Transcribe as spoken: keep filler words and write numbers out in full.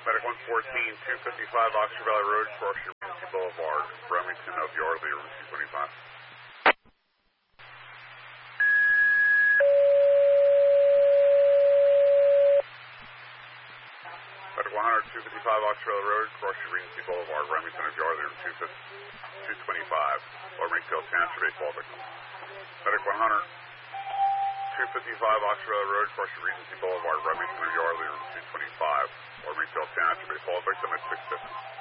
Medic one fourteen, two fifty-five Oxford Valley Road, Crossing Regency Boulevard, Remington of Yardley, Route two twenty-five. Medic one hundred, two fifty-five Oxford Valley Road, Crossing Regency Boulevard, Remington of Yardley, Route two twenty-five, or Ringfield Township, eight call victim. Medic one hundred, two fifty-five Oxford Valley Road, Crossing Regency Boulevard, Remington of Yardley, Route two twenty-five, or Ringfield Township, eight call victim at six fifty.